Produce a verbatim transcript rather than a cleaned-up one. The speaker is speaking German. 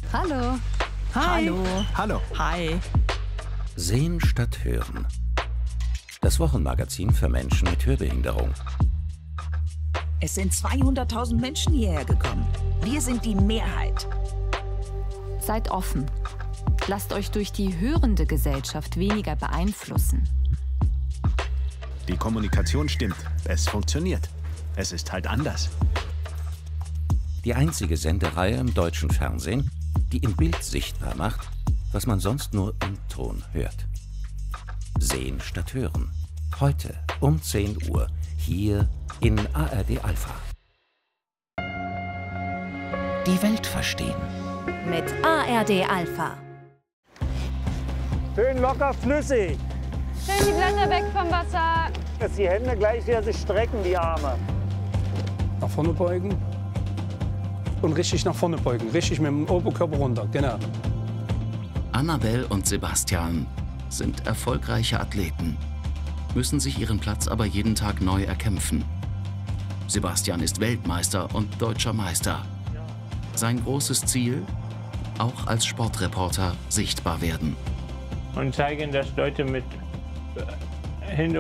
Hallo. Hi. Hallo. Hallo. Hi. Sehen statt Hören. Das Wochenmagazin für Menschen mit Hörbehinderung. Es sind zweihunderttausend Menschen hierher gekommen. Wir sind die Mehrheit. Seid offen. Lasst euch durch die hörende Gesellschaft weniger beeinflussen. Die Kommunikation stimmt. Es funktioniert. Es ist halt anders. Die einzige Sendereihe im deutschen Fernsehen, die im Bild sichtbar macht, was man sonst nur im Ton hört. Sehen statt Hören. Heute um zehn Uhr hier in A R D Alpha. Die Welt verstehen. Mit A R D Alpha. Schön locker flüssig. Schön die Blätter weg vom Wasser. Dass die Hände gleich wieder sich strecken, die Arme. Nach vorne beugen und richtig nach vorne beugen. Richtig mit dem Oberkörper runter, genau. Annabelle und Sebastian sind erfolgreiche Athleten, müssen sich ihren Platz aber jeden Tag neu erkämpfen. Sebastian ist Weltmeister und deutscher Meister. Sein großes Ziel? Auch als Sportreporter sichtbar werden. Und zeigen, dass Leute mit Hinderungen